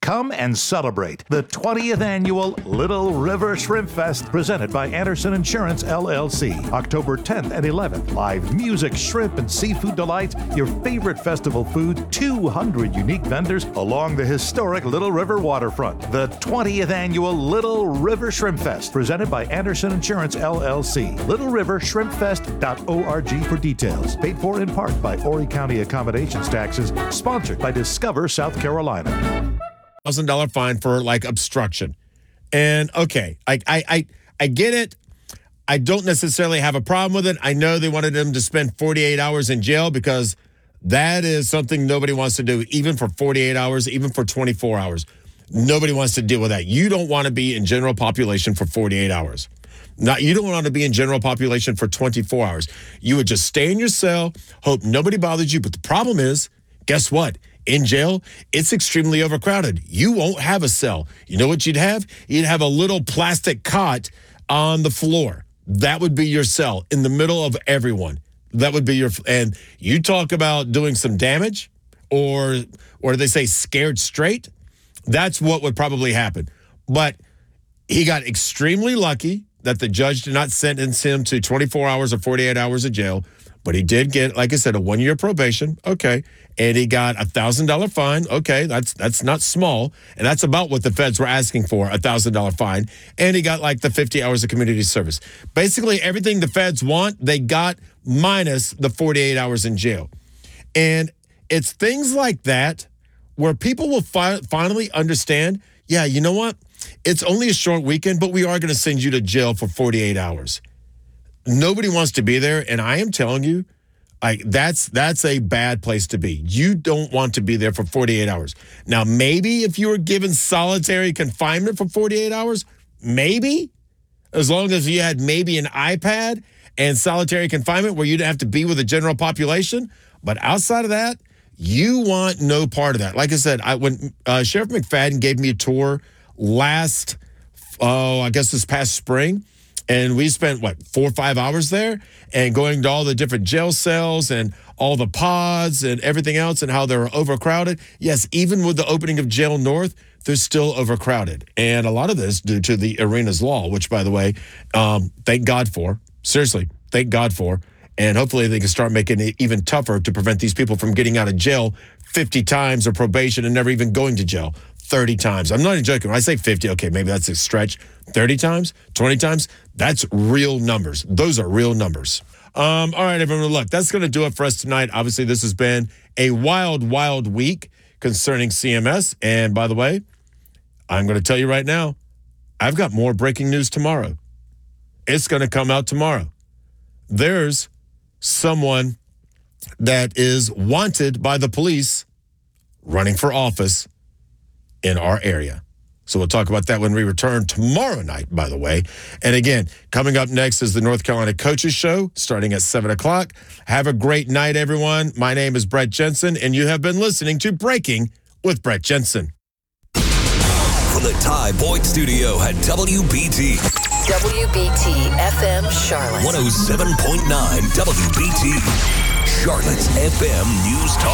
Come and celebrate the 20th annual Little River Shrimp Fest presented by Anderson Insurance, LLC. October 10th and 11th. Live music, shrimp, and seafood delights, your favorite festival food, 200 unique vendors along the historic Little River waterfront. The 20th annual Little River Shrimp Fest presented by Anderson Insurance, LLC. LittleRiverShrimpFest.org for details. Paid for in part by Horry County Accommodations Taxes. Sponsored by Discover South Carolina. $1,000 fine for like obstruction. And okay, I get it. I don't necessarily have a problem with it. I know they wanted him to spend 48 hours in jail because that is something nobody wants to do, even for 48 hours, even for 24 hours. Nobody wants to deal with that. You don't want to be in general population for 48 hours. You don't want to be in general population for 24 hours. You would just stay in your cell, hope nobody bothers you. But the problem is, guess what? In jail, it's extremely overcrowded. You won't have a cell. You know what you'd have? You'd have a little plastic cot on the floor. That would be your cell in the middle of everyone. That would be your, and you talk about doing some damage or they say scared straight. That's what would probably happen. But he got extremely lucky that the judge did not sentence him to 24 hours or 48 hours of jail. But he did get, like I said, a 1-year probation. Okay. And he got $1,000 fine. Okay. That's not small. And that's about what the feds were asking for, $1,000 fine. And he got like the 50 hours of community service. Basically, everything the feds want, they got minus the 48 hours in jail. And it's things like that where people will finally understand, yeah, you know what? It's only a short weekend, but we are going to send you to jail for 48 hours. Nobody wants to be there, and I am telling you, that's a bad place to be. You don't want to be there for 48 hours. Now, maybe if you were given solitary confinement for 48 hours, maybe, as long as you had maybe an iPad and solitary confinement where you'd have to be with the general population. But outside of that, you want no part of that. Like I said, when Sheriff McFadden gave me a tour this past spring, and we spent, 4 or 5 hours there and going to all the different jail cells and all the pods and everything else and how they're overcrowded. Yes, even with the opening of Jail North, they're still overcrowded. And a lot of this due to the Arenas law, which, by the way, thank God for. Seriously, thank God for. And hopefully they can start making it even tougher to prevent these people from getting out of jail 50 times or probation and never even going to jail 30 times. I'm not even joking. When I say 50, okay, maybe that's a stretch. 30 times, 20 times, that's real numbers. Those are real numbers. All right, everyone, look, that's going to do it for us tonight. Obviously, this has been a wild, wild week concerning CMS. And by the way, I'm going to tell you right now, I've got more breaking news tomorrow. It's going to come out tomorrow. There's someone that is wanted by the police running for office in our area. So we'll talk about that when we return tomorrow night, by the way. And again, coming up next is the North Carolina Coaches Show, starting at 7 o'clock. Have a great night, everyone. My name is Brett Jensen, and you have been listening to Breaking with Brett Jensen. From the Ty Boyd Studio at WBT. WBT FM Charlotte. 107.9 WBT. Charlotte's FM News Talk.